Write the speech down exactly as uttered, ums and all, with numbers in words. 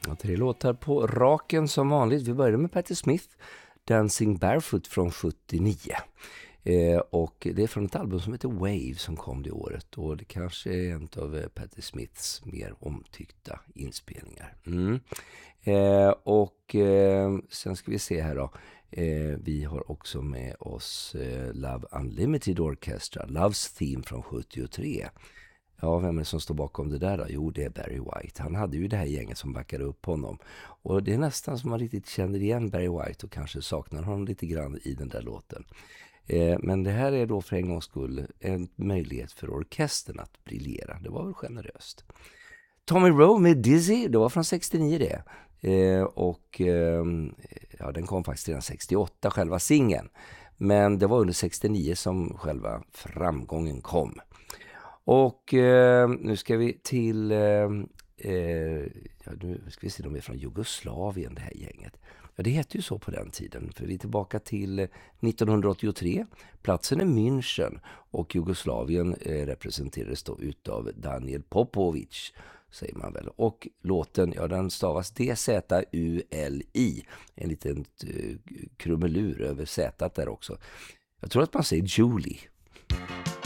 Tre låtar på raken som vanligt. Vi började med Patti Smith, Dancing Barefoot från sjuttionio. Eh, och det är från ett album som heter Wave som kom det året. Och det kanske är en av Patti Smiths mer omtyckta inspelningar. Mm. Eh, och eh, sen ska vi se här då. Eh, vi har också med oss eh, Love Unlimited Orchestra, Love's Theme från sjuttiotre. Ja, vem är det som står bakom det där då? Jo, det är Barry White. Han hade ju det här gänget som backade upp honom. Och det är nästan som man riktigt känner igen Barry White och kanske saknar honom lite grann i den där låten. Eh, men det här är då för en gångs skull en möjlighet för orkestern att briljera. Det var väl generöst. Tommy Rowe med Dizzy, det var från sextionio det. Eh, och eh, ja, den kom faktiskt redan sextioåtta, själva singeln. Men det var under sextionio som själva framgången kom. Och eh, nu ska vi till, eh, eh, ja, nu ska vi se, de är från Jugoslavien, det här gänget. Ja, det heter ju så på den tiden, för vi är tillbaka till nittonhundraåttiotre. Platsen är München och Jugoslavien eh, representerades då utav Daniel Popovic, säger man väl. Och låten, ja, den stavas D Z U L I, en liten eh, krumelur över Z där också. Jag tror att man säger Julie.